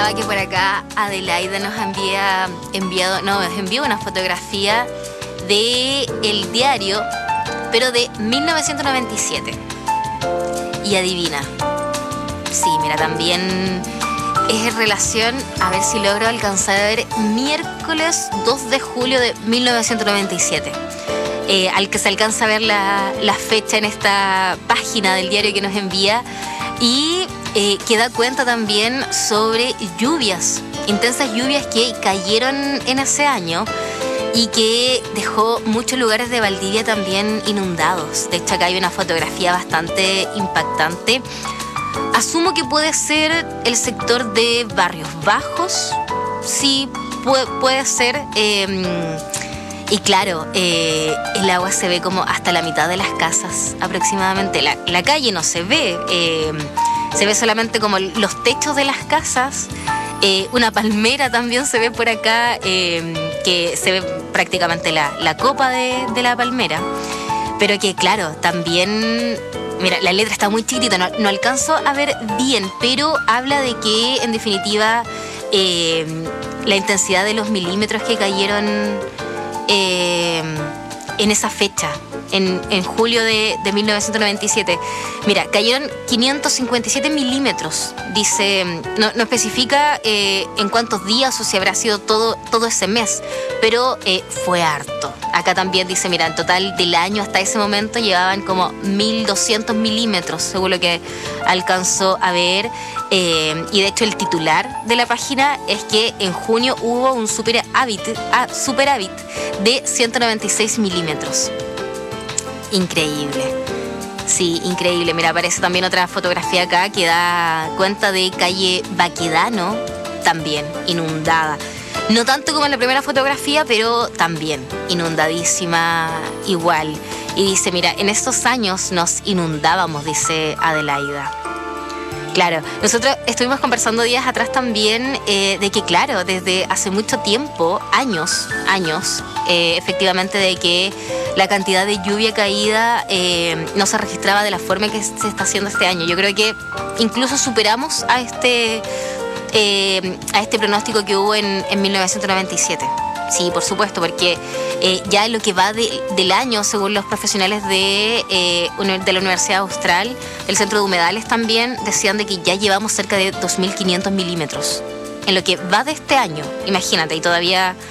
contaba que por acá Adelaida nos envió una fotografía de el diario, pero de 1997. Y adivina. Sí, mira, también es en relación, a ver si logro alcanzar a ver, miércoles 2 de julio de 1997. Al que se alcanza a ver la fecha en esta página del diario que nos envía. Y que da cuenta también sobre intensas lluvias que cayeron en ese año y que dejó muchos lugares de Valdivia también inundados. De hecho, acá hay una fotografía bastante impactante. Asumo que puede ser el sector de Barrios Bajos. Sí, puede ser. Y claro, el agua se ve como hasta la mitad de las casas aproximadamente. La calle no se ve. Se ve solamente como los techos de las casas. Una palmera también se ve por acá, que se ve prácticamente la copa de la palmera. Pero que claro, también, mira, la letra está muy chiquitita, no alcanzo a ver bien, pero habla de que en definitiva la intensidad de los milímetros que cayeron en esa fecha, en julio de 1997. Mira, cayeron 557 milímetros. Dice, no especifica en cuántos días o si habrá sido todo ese mes, pero fue harto. Acá también dice, mira, en total del año hasta ese momento llevaban como 1.200 milímetros, según lo que alcanzó a ver. Y de hecho el titular de la página es que en junio hubo un superávit de 196 milímetros. Increíble. Sí, increíble. Mira, aparece también otra fotografía acá que da cuenta de calle Baquedano, también inundada. No tanto como en la primera fotografía, pero también inundadísima igual. Y dice, mira, en estos años nos inundábamos, dice Adelaida. Claro, nosotros estuvimos conversando días atrás también de que, claro, desde hace mucho tiempo, años, efectivamente, de que la cantidad de lluvia caída no se registraba de la forma que se está haciendo este año. Yo creo que incluso superamos a este pronóstico que hubo en 1997. Sí, por supuesto, porque ya lo que va del año, según los profesionales de la Universidad Austral, del Centro de Humedales también, decían de que ya llevamos cerca de 2.500 milímetros en lo que va de este año. Imagínate, y todavía